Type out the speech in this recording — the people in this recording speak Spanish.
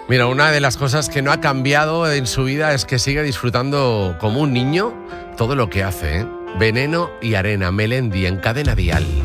Mira, una de las cosas que no ha cambiado en su vida es que sigue disfrutando como un niño todo lo que hace, ¿eh? Veneno y Arena, Melendi en Cadena Dial.